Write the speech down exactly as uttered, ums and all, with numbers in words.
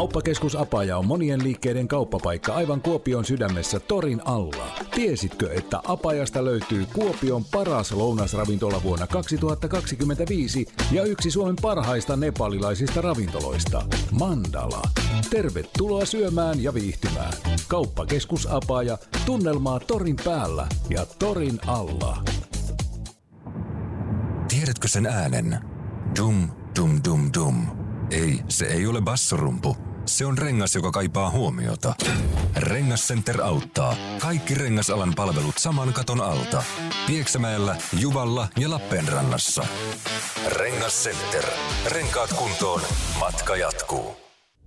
Kauppakeskus Apaja on monien liikkeiden kauppapaikka aivan Kuopion sydämessä Torin alla. Tiesitkö, että Apajasta löytyy Kuopion paras lounasravintola vuonna kaksituhattakaksikymmentäviisi ja yksi Suomen parhaista nepalilaisista ravintoloista, Mandala. Tervetuloa syömään ja viihtymään. Kauppakeskus Apaja, tunnelmaa Torin päällä ja Torin alla. Tiedätkö sen äänen? Dum, dum, dum, dum. Ei, se ei ole bassorumpu. Se on rengas, joka kaipaa huomiota. Rengascenter auttaa. Kaikki rengasalan palvelut saman katon alta. Pieksämäellä, Juvalla ja Lappeenrannassa. Rengascenter. Renkaat kuntoon. Matka jatkuu.